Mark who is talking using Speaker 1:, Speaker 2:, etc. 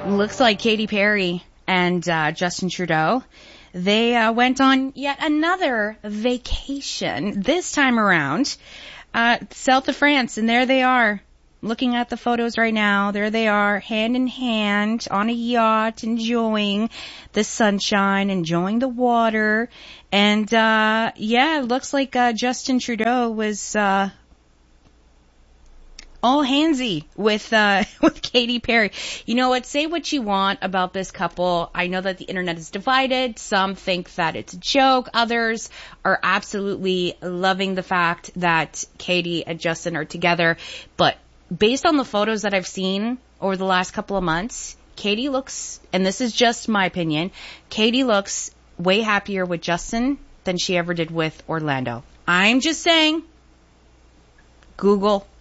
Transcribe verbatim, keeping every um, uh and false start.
Speaker 1: Looks like Katy Perry and uh, Justin Trudeau, they uh, went on yet another vacation, this time around, uh, south of France, and there they are, looking at the photos right now. There they are, hand in hand, on a yacht, enjoying the sunshine, enjoying the water, and uh, yeah, it looks like uh, Justin Trudeau was... Uh, all handsy with uh with Katy Perry. You know what? Say what you want about this couple. I know that the internet is divided. Some think that it's a joke. Others are absolutely loving the fact that Katy and Justin are together. But based on the photos that I've seen over the last couple of months, Katy looks, and this is just my opinion, Katy looks way happier with Justin than she ever did with Orlando. I'm just saying. Google